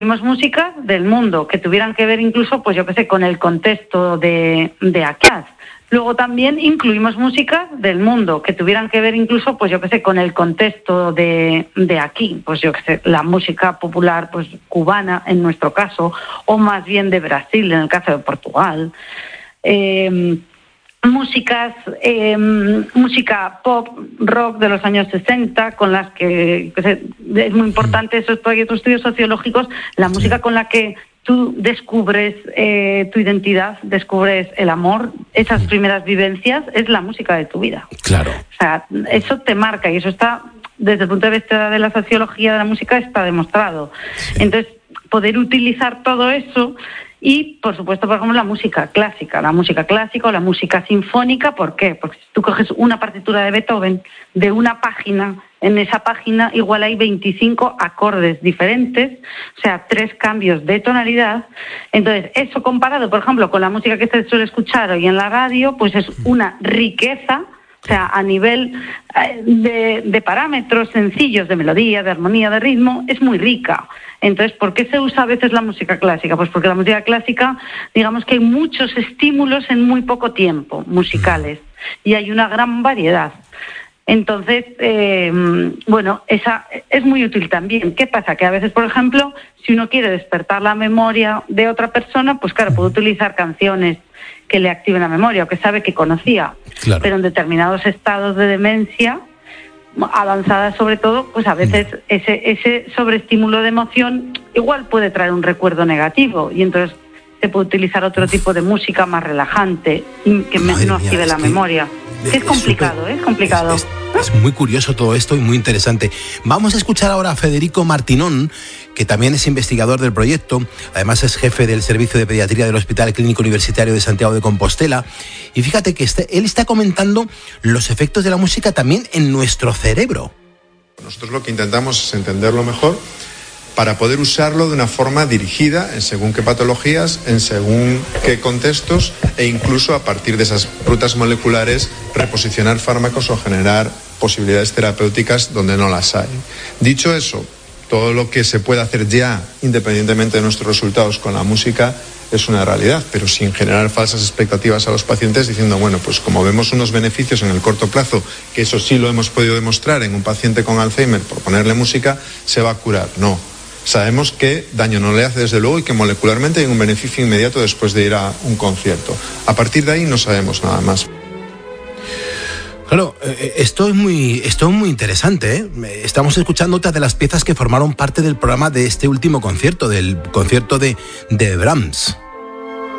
música del mundo, que tuvieran que ver incluso, pues yo qué sé, con el contexto de aquí. Luego también incluimos música del mundo, que tuvieran que ver incluso, pues yo qué sé, con el contexto de aquí, pues yo qué sé, la música popular pues cubana en nuestro caso, o más bien de Brasil en el caso de Portugal. Música pop, rock de los años 60, con las que es muy importante esos proyectos, estudios sociológicos, la música con la que tú descubres tu identidad, descubres el amor, esas primeras vivencias, es la música de tu vida. Claro. O sea, eso te marca y eso está, desde el punto de vista de la sociología de la música, está demostrado. Sí. Entonces, poder utilizar todo eso. Y, por supuesto, por ejemplo, la música clásica o la música sinfónica. ¿Por qué? Porque si tú coges una partitura de Beethoven, de una página, en esa página igual hay 25 acordes diferentes, o sea, 3 cambios de tonalidad. Entonces, eso comparado, por ejemplo, con la música que se suele escuchar hoy en la radio, pues es una riqueza. O sea, a nivel de parámetros sencillos, de melodía, de armonía, de ritmo, es muy rica. Entonces, ¿por qué se usa a veces la música clásica? Pues porque la música clásica, digamos que hay muchos estímulos en muy poco tiempo, musicales, y hay una gran variedad. Entonces, bueno, esa es muy útil también. ¿Qué pasa? Que a veces, por ejemplo, si uno quiere despertar la memoria de otra persona, pues claro, puede utilizar canciones que le activen la memoria o que sabe que conocía. Claro. Pero en determinados estados de demencia avanzada sobre todo, pues a veces ese sobreestímulo de emoción igual puede traer un recuerdo negativo y entonces se puede utilizar otro tipo de música más relajante que no active la memoria. Es complicado, es complicado. Es muy curioso todo esto y muy interesante. Vamos a escuchar ahora a Federico Martinón, que también es investigador del proyecto, además es jefe del Servicio de Pediatría del Hospital Clínico Universitario de Santiago de Compostela. Y fíjate que él está comentando los efectos de la música también en nuestro cerebro. Nosotros lo que intentamos es entenderlo mejor para poder usarlo de una forma dirigida en según qué patologías, en según qué contextos e incluso a partir de esas rutas moleculares reposicionar fármacos o generar posibilidades terapéuticas donde no las hay. Dicho eso, todo lo que se puede hacer ya, independientemente de nuestros resultados con la música, es una realidad, pero sin generar falsas expectativas a los pacientes diciendo, bueno, pues como vemos unos beneficios en el corto plazo, que eso sí lo hemos podido demostrar en un paciente con Alzheimer, por ponerle música, se va a curar. No. Sabemos que daño no le hace desde luego y que molecularmente hay un beneficio inmediato después de ir a un concierto. A partir de ahí no sabemos nada más. Claro, esto es muy interesante, ¿eh? Estamos escuchando otras de las piezas que formaron parte del programa de este último concierto, del concierto de Brahms.